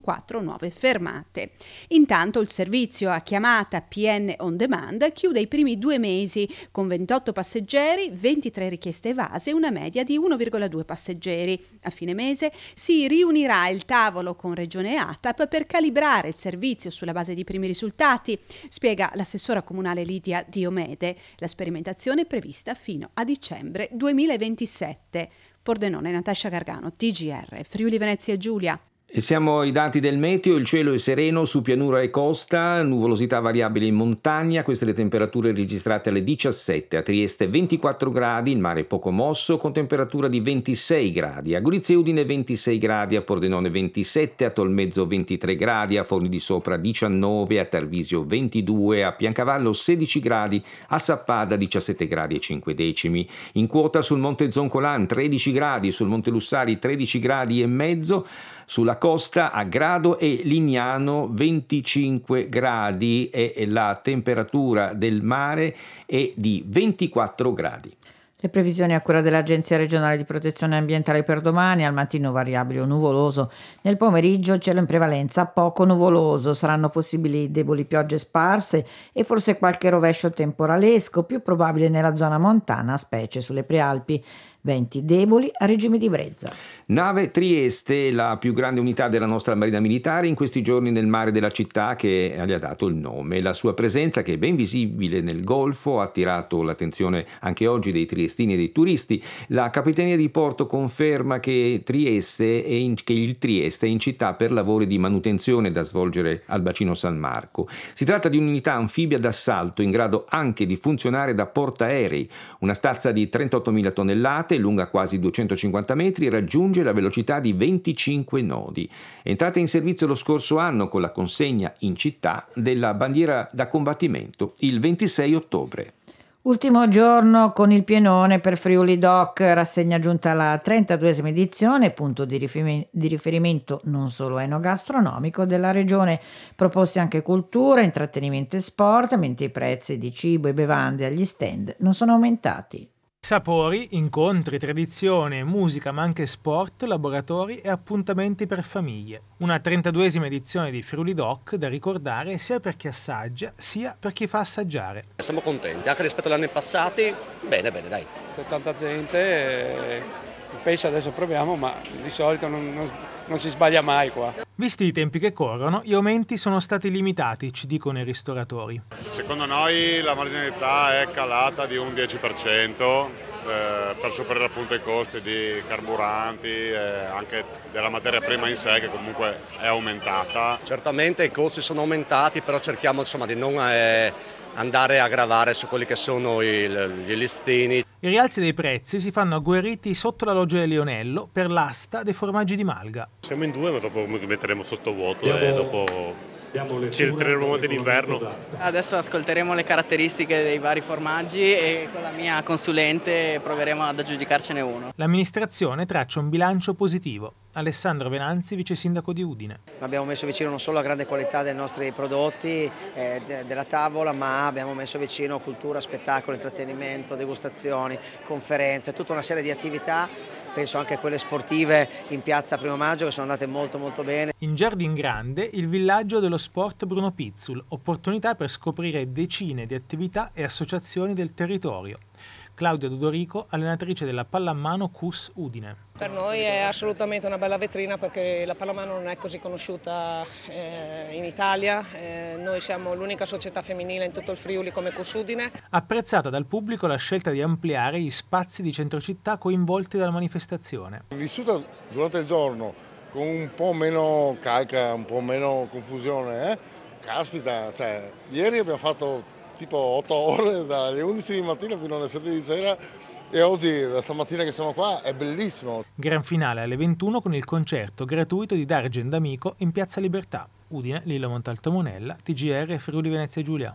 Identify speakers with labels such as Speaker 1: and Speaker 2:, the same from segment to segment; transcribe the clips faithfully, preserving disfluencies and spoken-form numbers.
Speaker 1: quattro nuove fermate. Intanto il servizio a chiamata P N On Demand chiude i primi due mesi con ventotto passeggeri, ventitré richieste evase e una media di uno virgola due passeggeri. A fine mese si riunirà il tavolo con Regione e A T A P per calibrare il servizio sulla base di primi risultati, spiega l'assessora comunale Lidia Diomede. La sperimentazione è prevista fino a dicembre duemilaventisette. Pordenone, Natascia Gargano, T G R, Friuli Venezia Giulia.
Speaker 2: E siamo ai dati del meteo, il cielo è sereno su pianura e costa, nuvolosità variabile in montagna, queste le temperature registrate alle diciassette, a Trieste ventiquattro gradi, il mare è poco mosso con temperatura di ventisei gradi, a Gorizia e Udine ventisei gradi, a Pordenone ventisette, a Tolmezzo ventitré gradi, a Forni di Sopra diciannove, a Tarvisio ventidue, a Piancavallo sedici gradi, a Sappada diciassette gradi e cinque decimi, in quota sul Monte Zoncolan tredici gradi, sul Monte Lussari tredici gradi e mezzo, sulla costa a Grado e Lignano venticinque gradi e la temperatura del mare è di ventiquattro gradi.
Speaker 3: Le previsioni a cura dell'Agenzia regionale di protezione ambientale per domani: al mattino variabile o nuvoloso, nel pomeriggio cielo in prevalenza poco nuvoloso, saranno possibili deboli piogge sparse e forse qualche rovescio temporalesco, più probabile nella zona montana, specie sulle prealpi. Venti deboli a regime di brezza.
Speaker 2: Nave Trieste, la più grande unità della nostra Marina Militare, in questi giorni nel mare della città che gli ha dato il nome. La sua presenza, che è ben visibile nel Golfo, ha attirato l'attenzione anche oggi dei triestini e dei turisti. La Capitaneria di Porto conferma che, Trieste è in, che il Trieste è in città per lavori di manutenzione da svolgere al bacino San Marco. Si tratta di un'unità anfibia d'assalto in grado anche di funzionare da portaerei. Una stazza di trentottomila tonnellate, lunga quasi duecentocinquanta metri, raggiunge la velocità di venticinque nodi. È entrata in servizio lo scorso anno con la consegna in città della bandiera da combattimento il ventisei ottobre.
Speaker 3: Ultimo giorno con il pienone per Friuli Doc, rassegna giunta alla trentaduesima edizione, punto di, riferim- di riferimento non solo enogastronomico della regione, proposti anche cultura, intrattenimento e sport, mentre i prezzi di cibo e bevande agli stand non sono aumentati.
Speaker 4: Sapori, incontri, tradizione, musica, ma anche sport, laboratori e appuntamenti per famiglie. Una trentaduesima edizione di Friuli Doc da ricordare sia per chi assaggia sia per chi fa assaggiare.
Speaker 5: Siamo contenti, anche rispetto agli anni passati, bene, bene, dai.
Speaker 6: C'è tanta gente, eh, il pesce adesso proviamo, ma di solito non, non, non si sbaglia mai qua.
Speaker 4: Visti i tempi che corrono, gli aumenti sono stati limitati, ci dicono i ristoratori.
Speaker 7: Secondo noi la marginalità è calata di un dieci per cento eh, per superare appunto i costi di carburanti e anche della materia prima in sé, che comunque è aumentata.
Speaker 5: Certamente i costi sono aumentati, però cerchiamo insomma di non eh, andare a gravare su quelli che sono i, gli listini.
Speaker 4: I rialzi dei prezzi si fanno agguerriti sotto la loggia del Lionello per l'asta dei formaggi di Malga.
Speaker 8: Siamo in due, ma dopo metteremo sotto vuoto e dopo ci ritireremo dell'inverno.
Speaker 9: Adesso ascolteremo le caratteristiche dei vari formaggi e con la mia consulente proveremo ad aggiudicarcene uno.
Speaker 4: L'amministrazione traccia un bilancio positivo. Alessandro Venanzi, vice sindaco di Udine.
Speaker 10: Abbiamo messo vicino non solo la grande qualità dei nostri prodotti, eh, de- della tavola, ma abbiamo messo vicino cultura, spettacolo, intrattenimento, degustazioni, conferenze, tutta una serie di attività. Penso anche a quelle sportive in piazza Primo Maggio che sono andate molto molto bene.
Speaker 4: In Giardin Grande, il villaggio dello sport Bruno Pizzul, opportunità per scoprire decine di attività e associazioni del territorio. Claudia Dodorico, allenatrice della pallamano C U S Udine.
Speaker 11: Per noi è assolutamente una bella vetrina perché la pallamano non è così conosciuta eh, in Italia. Eh, noi siamo l'unica società femminile in tutto il Friuli come C U S Udine.
Speaker 4: Apprezzata dal pubblico la scelta di ampliare gli spazi di centrocittà coinvolti dalla manifestazione.
Speaker 12: Vissuta durante il giorno con un po' meno calca, un po' meno confusione, eh? Caspita, cioè, ieri abbiamo fatto tipo otto ore dalle undici di mattina fino alle sette di sera e oggi, da stamattina che siamo qua, è bellissimo.
Speaker 4: Gran finale alle ventuno con il concerto gratuito di Dargen D'Amico in Piazza Libertà. Udine, Lilla Montalto Monella, T G R, Friuli Venezia Giulia.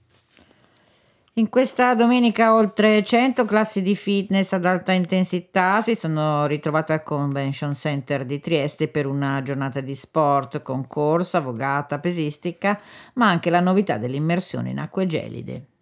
Speaker 3: In questa domenica oltre cento classi di fitness ad alta intensità si sono ritrovate al Convention Center di Trieste per una giornata di sport con corsa, vogata, pesistica, ma anche la novità dell'immersione in acque gelide.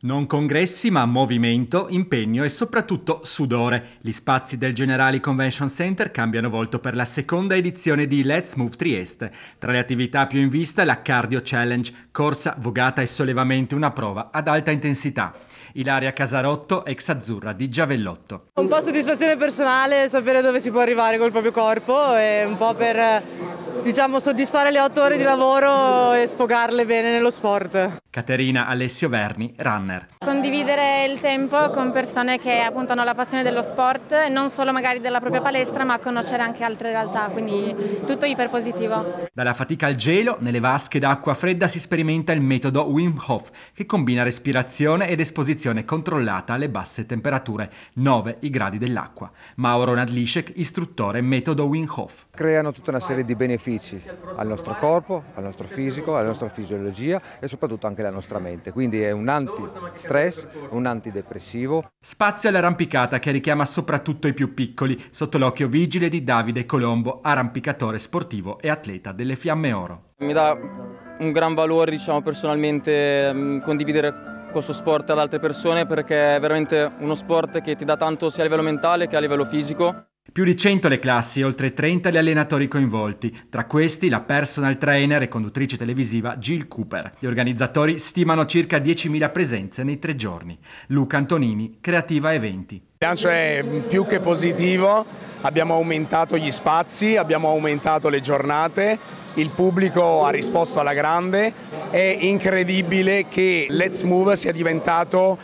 Speaker 13: Non congressi, ma movimento, impegno e soprattutto sudore. Gli spazi del Generali Convention Center cambiano volto per la seconda edizione di Let's Move Trieste. Tra le attività più in vista la Cardio Challenge, corsa, vogata e sollevamenti, una prova ad alta intensità. Ilaria Casarotto, ex azzurra di Giavellotto.
Speaker 14: Un po' soddisfazione personale sapere dove si può arrivare col proprio corpo e un po' per, diciamo, soddisfare le otto ore di lavoro e sfogarle bene nello sport.
Speaker 13: Caterina Alessio Verni, runner.
Speaker 15: Condividere il tempo con persone che appunto hanno la passione dello sport, non solo magari della propria palestra, ma conoscere anche altre realtà, quindi tutto iper positivo.
Speaker 13: Dalla fatica al gelo, nelle vasche d'acqua fredda si sperimenta il metodo Wim Hof, che combina respirazione ed esposizione controllata alle basse temperature, nove i gradi dell'acqua. Mauro Nadlisek, istruttore metodo Wim Hof.
Speaker 16: Creano tutta una serie di benefici al nostro corpo, al nostro fisico, alla nostra fisiologia e soprattutto anche alla nostra mente, quindi è un anti-stress, un antidepressivo.
Speaker 13: Spazio all'arrampicata che richiama soprattutto i più piccoli, sotto l'occhio vigile di Davide Colombo, arrampicatore sportivo e atleta delle Fiamme Oro.
Speaker 17: Mi dà un gran valore, diciamo, personalmente condividere questo sport ad altre persone, perché è veramente uno sport che ti dà tanto sia a livello mentale che a livello fisico.
Speaker 13: Più di cento le classi e oltre trenta gli allenatori coinvolti, tra questi la personal trainer e conduttrice televisiva Jill Cooper. Gli organizzatori stimano circa diecimila presenze nei tre giorni. Luca Antonini, Creativa Eventi.
Speaker 18: Il bilancio è più che positivo, abbiamo aumentato gli spazi, abbiamo aumentato le giornate, il pubblico ha risposto alla grande, è incredibile che Let's Move sia diventato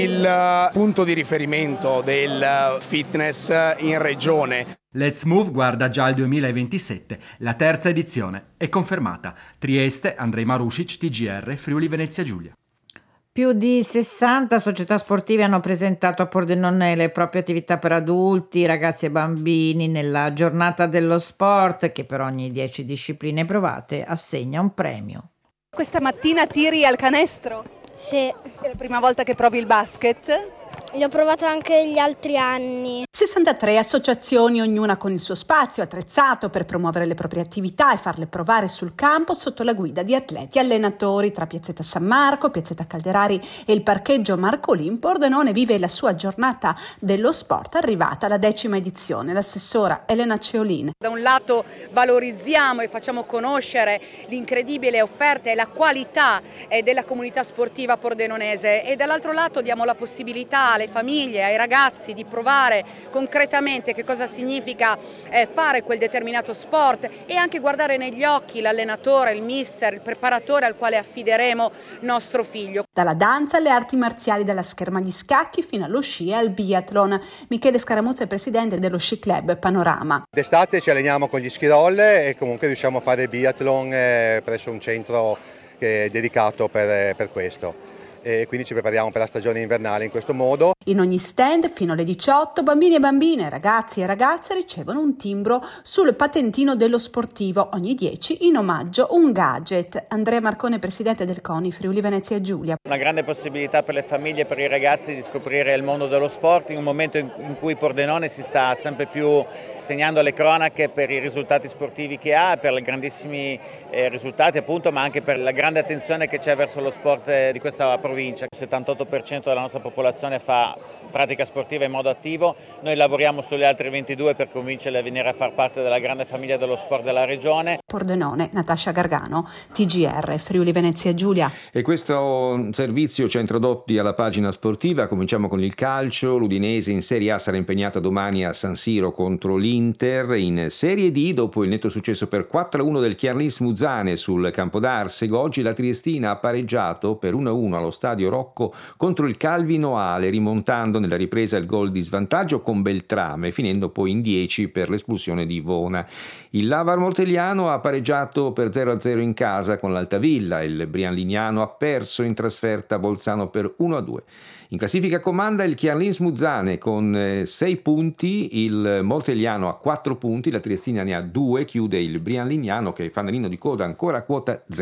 Speaker 18: il punto di riferimento del fitness in regione.
Speaker 13: Let's Move guarda già al duemilaventisette, la terza edizione è confermata. Trieste, Andrej Marušić, T G R, Friuli Venezia Giulia.
Speaker 3: Più di sessanta società sportive hanno presentato a Pordenone le proprie attività per adulti, ragazzi e bambini nella giornata dello sport, che per ogni dieci discipline provate assegna un premio.
Speaker 1: Questa mattina tiri al canestro?
Speaker 19: Sì.
Speaker 1: È la prima volta che provi il basket?
Speaker 19: L'ho provato anche gli altri anni.
Speaker 1: sessantatré associazioni, ognuna con il suo spazio attrezzato per promuovere le proprie attività e farle provare sul campo sotto la guida di atleti e allenatori. Tra Piazzetta San Marco, Piazzetta Calderari e il parcheggio Marcolin, Pordenone vive la sua giornata dello sport, arrivata alla decima edizione. L'assessora Elena Ceolin.
Speaker 20: Da un lato valorizziamo e facciamo conoscere l'incredibile offerta e la qualità della comunità sportiva pordenonese e dall'altro lato diamo la possibilità alle famiglie, ai ragazzi di provare concretamente che cosa significa eh, fare quel determinato sport e anche guardare negli occhi l'allenatore, il mister, il preparatore al quale affideremo nostro figlio.
Speaker 1: Dalla danza alle arti marziali, dalla scherma agli scacchi fino allo sci e al biathlon. Michele Scaramuzza è presidente dello Sci Club Panorama.
Speaker 21: D'estate ci alleniamo con gli ski roll e comunque riusciamo a fare biathlon eh, presso un centro che è dedicato per, per questo. E quindi ci prepariamo per la stagione invernale in questo modo.
Speaker 1: In ogni stand fino alle diciotto bambini e bambine, ragazzi e ragazze ricevono un timbro sul patentino dello sportivo, ogni dieci in omaggio un gadget. Andrea Marcone, presidente del CONI Friuli Venezia Giulia.
Speaker 22: Una grande possibilità per le famiglie e per i ragazzi di scoprire il mondo dello sport in un momento in cui Pordenone si sta sempre più segnando alle cronache per i risultati sportivi che ha, per i grandissimi eh, risultati appunto, ma anche per la grande attenzione che c'è verso lo sport eh, di questa provincia. Il settantotto per cento della nostra popolazione fa pratica sportiva in modo attivo, noi lavoriamo sulle altre ventidue per convincerle a venire a far parte della grande famiglia dello sport della regione.
Speaker 1: Pordenone, Natascia Gargano, T G R, Friuli Venezia Giulia.
Speaker 2: E questo servizio ci ha introdotti alla pagina sportiva. Cominciamo con il calcio. L'Udinese in Serie A sarà impegnata domani a San Siro contro l'Inter. In Serie D, dopo il netto successo per quattro a uno del Chiarlis Muzzane sul campo d'Arsego, oggi la Triestina ha pareggiato per uno a uno allo stadio Rocco contro il Calvino Ale, rimontando nella ripresa il gol di svantaggio con Beltrame, finendo poi in dieci per l'espulsione di Ivona. Il Lavar Mortegliano ha pareggiato per zero a zero in casa con l'Altavilla, il Brianlignano ha perso in trasferta a Bolzano per uno a due. In classifica comanda il Chiarlins Muzzane con sei punti, il Mortegliano ha quattro punti, la Triestina ne ha due, chiude il Brianlignano che è fanalino di coda ancora a quota zero.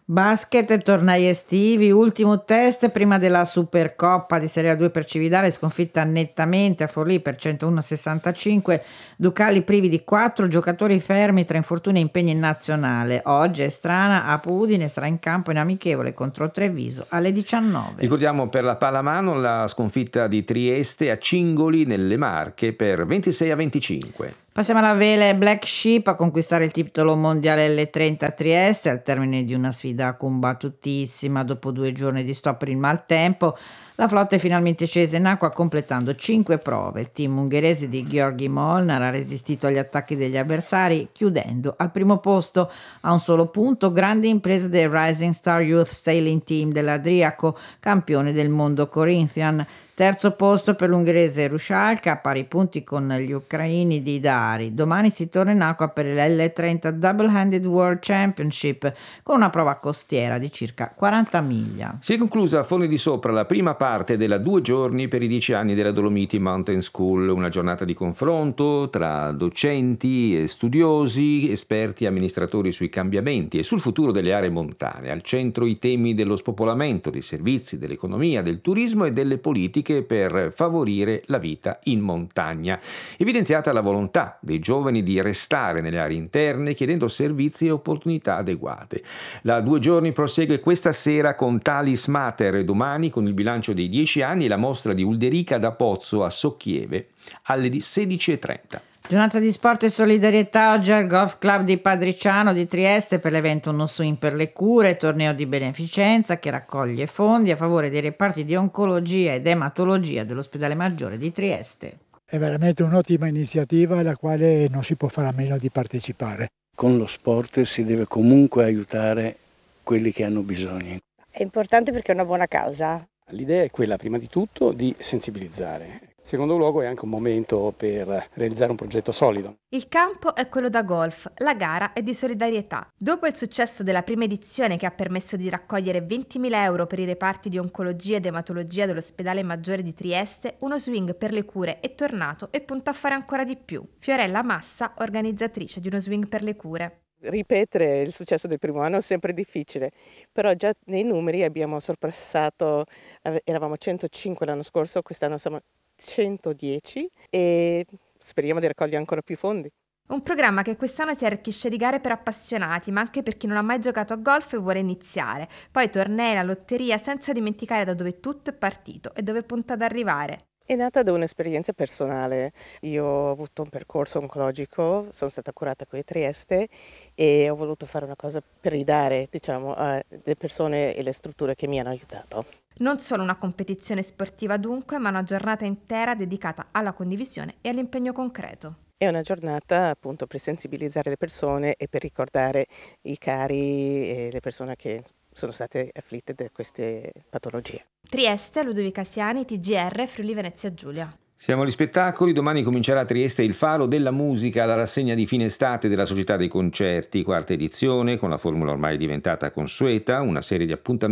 Speaker 3: Basket e tornei estivi, ultimo test prima della Supercoppa di Serie A due per Cividale, sconfitta nettamente a Forlì per centouno a sessantacinque, Ducali privi di quattro giocatori fermi tra infortuni e impegni in nazionale. Oggi è strana, a Udine sarà in campo in amichevole contro Treviso alle diciannove.
Speaker 2: Ricordiamo per la pallamano la sconfitta di Trieste a Cingoli nelle Marche per ventisei a venticinque.
Speaker 3: Passiamo alla vela Black Sheep a conquistare il titolo mondiale elle trenta a Trieste al termine di una sfida combattutissima. Dopo due giorni di stop per il maltempo, la flotta è finalmente scesa in acqua completando cinque prove. Il team ungherese di Gheorghi Molnar ha resistito agli attacchi degli avversari, chiudendo al primo posto a un solo punto. Grande impresa del Rising Star Youth Sailing Team dell'Adriaco, campione del mondo Corinthian. Terzo posto per l'ungherese Rushalka, a pari punti con gli ucraini di Dari. Domani si torna in acqua per l'elle trenta Double Handed World Championship con una prova costiera di circa quaranta miglia.
Speaker 2: Si è conclusa a Forni di Sopra la prima parte della due giorni per i dieci anni della Dolomiti Mountain School, una giornata di confronto tra docenti e studiosi, esperti e amministratori sui cambiamenti e sul futuro delle aree montane. Al centro i temi dello spopolamento, dei servizi, dell'economia, del turismo e delle politiche per favorire la vita in montagna. Evidenziata la volontà dei giovani di restare nelle aree interne chiedendo servizi e opportunità adeguate. La due giorni prosegue questa sera con Talis Mater e domani con il bilancio dei dieci anni e la mostra di Ulderica da Pozzo a Socchieve alle sedici e trenta.
Speaker 3: Giornata di sport e solidarietà oggi al Golf Club di Padriciano di Trieste per l'evento Uno Swing per le cure, torneo di beneficenza che raccoglie fondi a favore dei reparti di oncologia ed ematologia dell'ospedale maggiore di Trieste.
Speaker 6: È veramente un'ottima iniziativa alla quale non si può fare a meno di partecipare.
Speaker 7: Con lo sport si deve comunque aiutare quelli che hanno bisogno.
Speaker 23: È importante perché è una buona causa.
Speaker 24: L'idea è quella prima di tutto di sensibilizzare. In secondo luogo è anche un momento per realizzare un progetto solido.
Speaker 25: Il campo è quello da golf, la gara è di solidarietà. Dopo il successo della prima edizione che ha permesso di raccogliere ventimila euro per i reparti di oncologia ed ematologia dell'ospedale maggiore di Trieste, Uno Swing per le cure è tornato e punta a fare ancora di più. Fiorella Massa, organizzatrice di Uno Swing per le cure.
Speaker 26: Ripetere il successo del primo anno è sempre difficile, però già nei numeri abbiamo sorpassato, eravamo centocinque l'anno scorso, quest'anno siamo centodieci e speriamo di raccogliere ancora più fondi.
Speaker 25: Un programma che quest'anno si arricchisce di gare per appassionati, ma anche per chi non ha mai giocato a golf e vuole iniziare. Poi tornei, la lotteria, senza dimenticare da dove tutto è partito e dove punta ad arrivare.
Speaker 26: È nata da un'esperienza personale. Io ho avuto un percorso oncologico, sono stata curata qui a Trieste e ho voluto fare una cosa per ridare, diciamo, alle persone e le strutture che mi hanno aiutato.
Speaker 25: Non solo una competizione sportiva dunque, ma una giornata intera dedicata alla condivisione e all'impegno concreto.
Speaker 26: È una giornata appunto per sensibilizzare le persone e per ricordare i cari e le persone che sono state afflitte da queste patologie.
Speaker 25: Trieste, Ludovica Siani, T G R, Friuli Venezia Giulia.
Speaker 2: Siamo agli spettacoli, domani comincerà a Trieste il Faro della Musica, la rassegna di fine estate della Società dei Concerti, quarta edizione, con la formula ormai diventata consueta, una serie di appuntamenti